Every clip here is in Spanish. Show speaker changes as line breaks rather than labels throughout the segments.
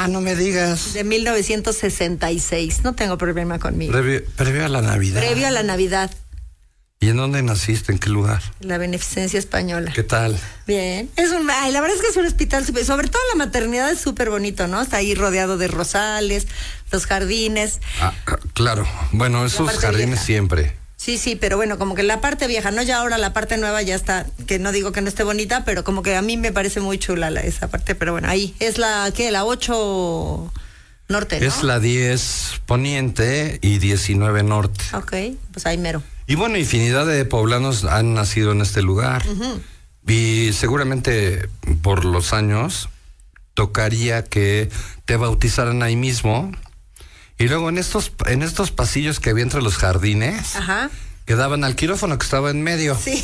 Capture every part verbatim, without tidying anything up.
Ah, no me digas.
De mil novecientos sesenta y seis. No tengo problema conmigo.
Previo, previo a la Navidad.
Previo a la Navidad.
¿Y en dónde naciste? ¿En qué lugar?
La Beneficencia Española.
¿Qué tal?
Bien. Es un, ay, la verdad es que es un hospital, super, sobre todo la maternidad es súper bonito, ¿no? Está ahí rodeado de rosales, los jardines.
Ah, claro. Bueno, esos jardines vieja. Siempre.
Sí, sí, pero bueno, como que la parte vieja, ¿no? Ya ahora la parte nueva ya está, que no digo que no esté bonita, pero como que a mí me parece muy chula la, esa parte, pero bueno, ahí es la, ¿qué? La ocho norte, ¿no?
Es la diez poniente y diecinueve norte.
Ok, pues ahí mero.
Y bueno, infinidad de poblanos han nacido en este lugar. Uh-huh. Y seguramente por los años tocaría que te bautizaran ahí mismo. Y luego en estos, en estos pasillos que había entre los jardines, ajá, que daban al quirófano que estaba en medio.
Sí.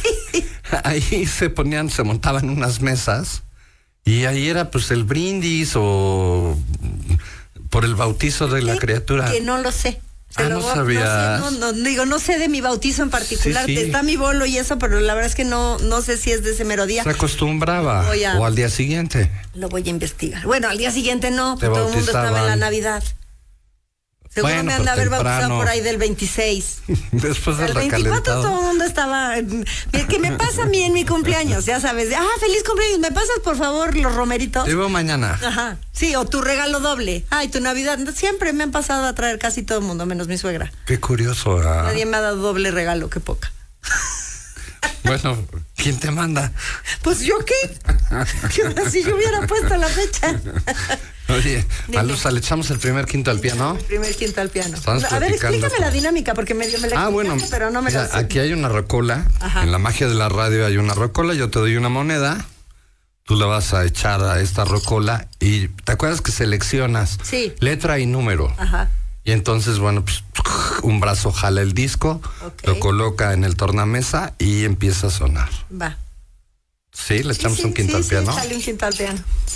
Ahí se ponían, se montaban unas mesas y ahí era pues el brindis o por el bautizo de la criatura.
Que no lo sé.
Ah, no sabías.
No, sé, no, no, digo, no sé de mi bautizo en particular. Sí, sí. Está mi bolo y eso, pero la verdad es que no, no sé si es de ese mero día.
Se acostumbraba. A, o al día siguiente.
Lo voy a investigar. Bueno, al día siguiente no, todo el mundo estaba en la Navidad. Seguro bueno, me han de haber temprano. bautizado por ahí del veintiséis.
Después del
el veinticuatro todo el mundo estaba. ¿Qué me pasa a mí en mi cumpleaños? Ya sabes. Ah, feliz cumpleaños. ¿Me pasas por favor los romeritos?
Te veo mañana.
Ajá. Sí, o tu regalo doble. Ay, tu Navidad. Siempre me han pasado a traer casi todo el mundo, menos mi suegra.
Qué curioso. Ah.
Nadie me ha dado doble regalo, qué poca.
Bueno, ¿quién te manda?
Pues yo qué. Si yo hubiera puesto la fecha.
Oye, Malusa, ¿le echamos el primer quinto al piano?
El primer quinto al piano.
Estamos
a ver, explícame
esto.
la dinámica, porque medio me la
Ah, bueno,
pero no me
mira,
la sé.
Aquí hay una rocola. Ajá. En la magia de la radio hay una rocola, yo te doy una moneda. Tú la vas a echar a esta rocola y ¿te acuerdas que seleccionas?
Sí.
Letra y número.
Ajá.
Y entonces, bueno, pues un brazo jala el disco, okay, lo coloca en el tornamesa y empieza a sonar.
Va.
Sí, le echamos
sí, sí,
un quinto
sí,
al piano.
Sí, sale un quinto al piano.